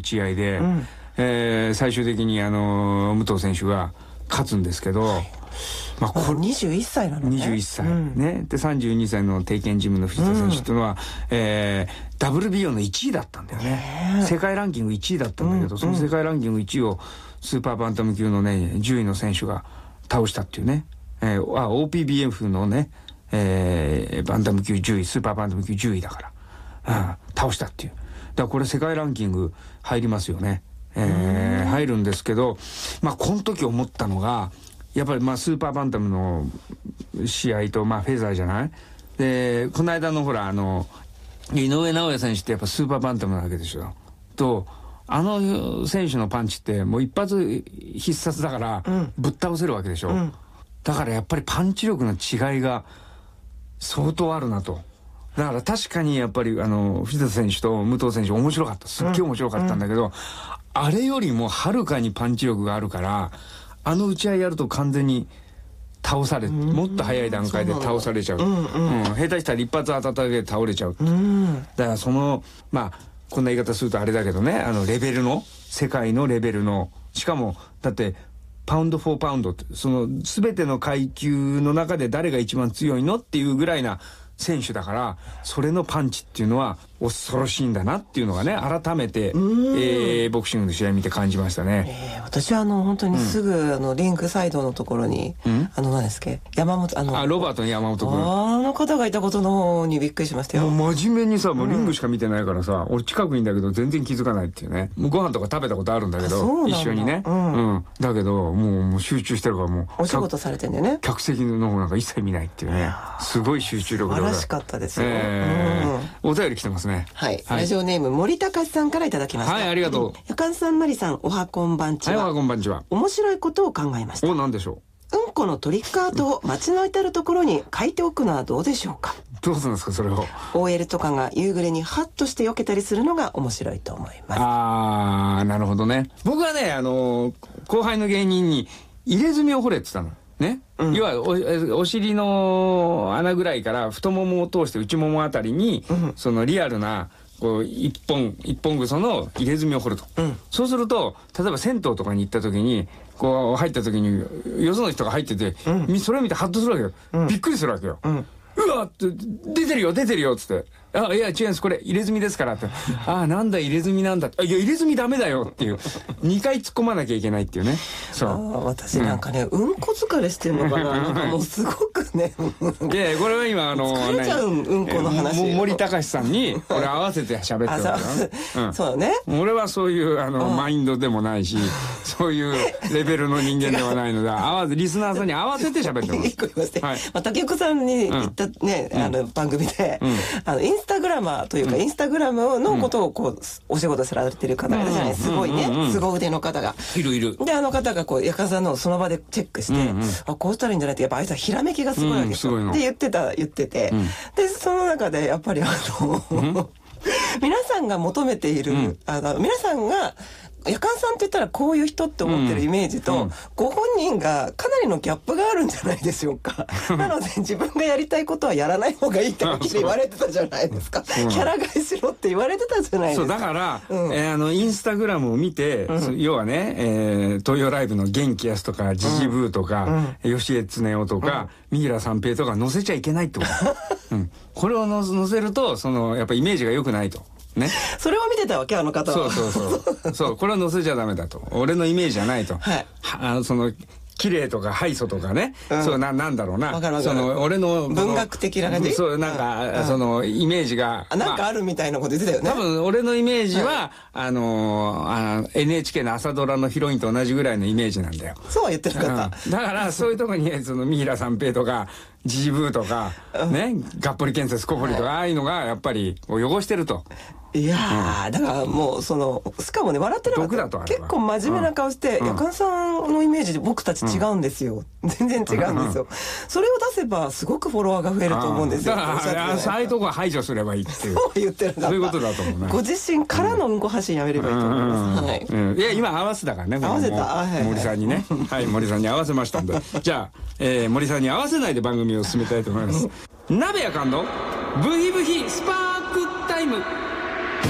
ち合いで、最終的に武藤選手が勝つんですけど、 まあ、これ21歳なのね。 21歳、ね。で32歳の帝拳ジムの藤田選手っていうのは、WBO の1位だったんだよね。世界ランキング1位だったんだけど、その世界ランキング1位をスーパーバンタム級のね10位の選手が倒したっていうね、OPBF のね、バンタム級10位スーパーバンタム級10位だから、倒したっていう。だからこれ世界ランキング入りますよね。入るんですけど、まあこの時思ったのがやっぱりまあスーパーバンタムの試合とまあフェザーじゃない。でこの間のほら井上尚弥選手ってやっぱスーパーバンタムなわけでしょ。と選手のパンチってもう一発必殺だからぶっ倒せるわけでしょ。だからやっぱりパンチ力の違いが相当あるなと。だから確かにやっぱり藤田選手と武藤選手面白かった。すっげえ面白かったんだけど、あれよりもはるかにパンチ力があるから打ち合いやると完全に倒され、もっと早い段階で倒されちゃう。下手したら一発当たっただけで倒れちゃう。だからまあこんな言い方するとあれだけどね、レベルの世界のレベルの、しかもだってパウンドフォーパウンドって全ての階級の中で誰が一番強いのっていうぐらいな選手だから、それのパンチっていうのは恐ろしいんだなっていうのがね、改めて、ボクシングの試合見て感じましたね。 私は本当にすぐリンクサイドのところに何ですっけ、山本ロバートの山本君、 方がいたことの方にびっくりしましたよ。 もう真面目にさ、もうリングしか見てないからさ、俺近くにいんだけど全然気づかないっていうね。ご飯とか食べたことあるんだけど一緒にね、だけどもう集中してるからもうお仕事されてんだよね。 客席の方なんか一切見ないっていうね、すごい集中力で。 素晴らしかったですよ。 お便り来てますね。 はい、ラジオネーム森高さんからいただきました。 はい、ありがとう。 やかんさん、まりさん、おはこんばんちは。 はい、おはこんばんちは。 面白いことを考えました。 何でしょう。うんこのトリックアートを街の至るところに書いておくのはどうでしょうか。 どうするんですかそれを。 OL とかが夕暮れにハッとして避けたりするのが面白いと思います。 なるほどね。僕はね、後輩の芸人に入れ墨を掘れって言ったのね。要はお尻の穴ぐらいから太ももを通して内ももあたりに、そのリアルなこう一本ぐその入れ墨を掘ると、そうすると例えば銭湯とかに行った時にこう入った時によその人が入ってて、それを見てハッとするわけよ、びっくりするわけよ、うわって出てるよっつって、いや違うんですこれ入れ墨ですからって、なんだ入れ墨なんだって、いや入れ墨ダメだよっていう2回突っ込まなきゃいけないっていうね。 私なんかね、うんこ疲れしてるのかな、なんかもうすごくねいやこれは今疲れちゃううんこの話、 森高さんにこれ合わせて喋ってるわけよ。 そうだね。俺はそういうマインドでもないし、そういうレベルの人間ではないのでリスナーさんに合わせて喋ってます。 一個言いまして、竹子さんに言ったね、番組でインスタグラマーというか、インスタグラムのことをこうお仕事されてる方がいるじゃない、すごいね、凄腕の方がいる。 で方がこうやかさんのその場でチェックして、こうしたらいいんじゃないって、やっぱあいつはひらめきがすごいわけですよ。で言ってて、でその中でやっぱり皆さんが求めている、皆さんがやかんさんって言ったらこういう人って思ってるイメージと、ご本人がかなりのギャップがあるんじゃないでしょうか。なので自分がやりたいことはやらない方がいいってはっきり言われてたじゃないですか。キャラ替えしろって言われてたじゃないですか。 そうだから、インスタグラムを見て、要はね、東洋ライブの元気やすとかジジブーとか、吉江恒夫とか、三平三平とか載せちゃいけないってこと、これを載せるとやっぱイメージが良くないと。ね、 それを見てたわけは。 そうこれは載せちゃダメだと、俺のイメージじゃないと、綺麗とか敗訴とかね、なんだろうな、俺の文学的な感じ、 なんかイメージがなんかあるみたいなこと言ってたよね。 多分俺のイメージはNHK の朝ドラのヒロインと同じぐらいのイメージなんだよ。 そうは言ってなかった。 だからそういうとこに三平三平とかジジブーとかね、がっぽり建設コポリとか、ああいうのがやっぱり汚してると。 いやだからもうしかもね、笑ってなかった。結構真面目な顔して、やかんさんのイメージで僕たち違うんですよ、全然違うんですよ、それを出せばすごくフォロワーが増えると思うんですよ。 だからああいうとこは排除すればいいっていう、 そう言ってるんだった。 そういうことだと思うね。 ご自身からのうんこ発信やめればいいと思います。 いや今合わせたからね、 合わせた森さんにね、森さんに合わせましたんでじゃあ森さんに合わせないで番組を進めたいと思います。鍋やかんのブヒブヒスパークタイム。